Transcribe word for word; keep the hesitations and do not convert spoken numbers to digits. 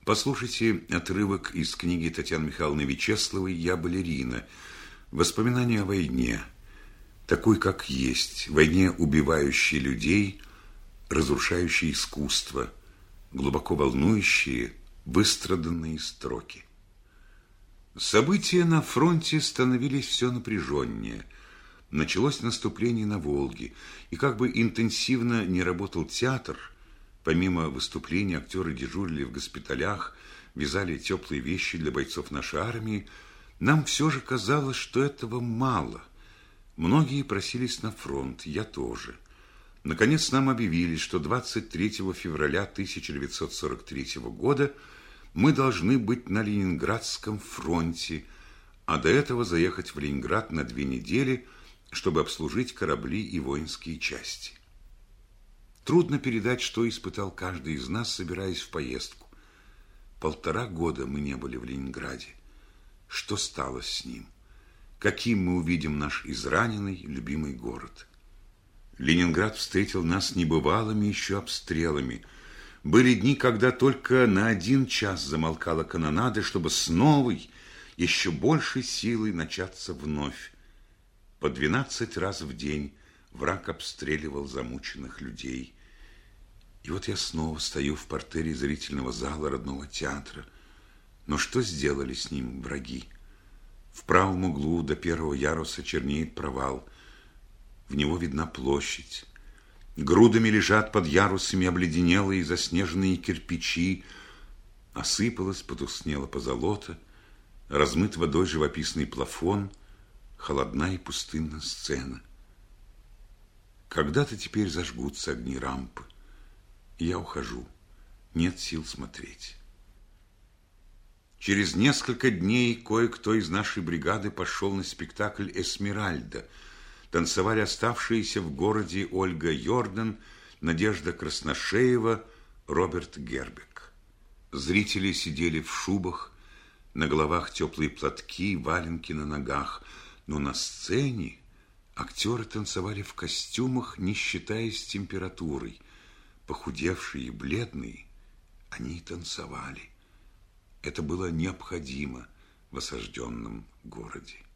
Послушайте отрывок из книги Татьяны Михайловны Вячеславой «Я балерина». Воспоминания о войне, такой, как есть, войне, убивающей людей, разрушающей искусство, глубоко волнующие, выстраданные строки. События на фронте становились все напряженнее. Началось наступление на Волге, и как бы интенсивно не работал театр, помимо выступлений актеры дежурили в госпиталях, вязали теплые вещи для бойцов нашей армии, нам все же казалось, что этого мало. Многие просились на фронт, я тоже. Наконец нам объявили, что двадцать третьего февраля тысяча девятьсот сорок третьего года мы должны быть на Ленинградском фронте, а до этого заехать в Ленинград на две недели, чтобы обслужить корабли и воинские части. Трудно передать, что испытал каждый из нас, собираясь в поездку. Полтора года мы не были в Ленинграде. Что стало с ним? Каким мы увидим наш израненный, любимый город? Ленинград встретил нас небывалыми еще обстрелами. Были дни, когда только на один час замолкала канонада, чтобы с новой, еще большей силой начаться вновь. По двенадцать раз в день враг обстреливал замученных людей. И вот я снова стою в партере зрительного зала родного театра. Но что сделали с ним враги? В правом углу до первого яруса чернеет провал. В него видна площадь. Грудами лежат под ярусами обледенелые заснеженные кирпичи. Осыпалась, потускнела позолота. Размыт водой живописный плафон. Холодна и пустынна сцена. Когда-то теперь зажгутся огни рампы. Я ухожу. Нет сил смотреть. Через несколько дней кое-кто из нашей бригады пошел на спектакль «Эсмеральда». Танцевали оставшиеся в городе Ольга Йордан, Надежда Красношеева, Роберт Гербек. Зрители сидели в шубах, на головах теплые платки, валенки на ногах. Но на сцене актеры танцевали в костюмах, не считаясь температурой. Похудевшие и бледные, они танцевали. Это было необходимо в осажденном городе.